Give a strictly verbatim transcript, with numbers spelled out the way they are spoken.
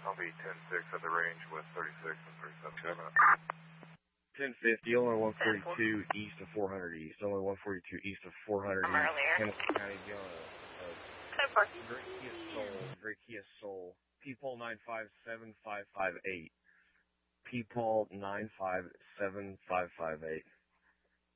I'll be ten six at the range with thirty-six and thirty-seven coming up. ten fifty, only one forty-two east of four hundred east, only one forty-two east of four hundred I'm east. earlier. Hennessy County, be on a, a Great Kia Soul, Great Kia Soul. P-Pol nine five seven five five eight. P-Pol nine five seven five five eight.